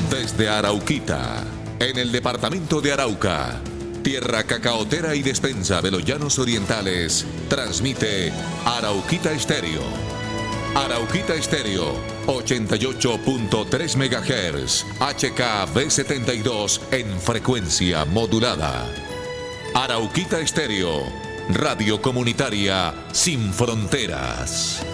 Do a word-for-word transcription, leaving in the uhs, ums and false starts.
Desde Arauquita, en el departamento de Arauca, tierra cacaotera y despensa de los llanos orientales, transmite Arauquita Estéreo. Arauquita Estéreo, ochenta y ocho punto tres megahertz, H K B setenta y dos en frecuencia modulada. Arauquita Estéreo, radio comunitaria sin fronteras.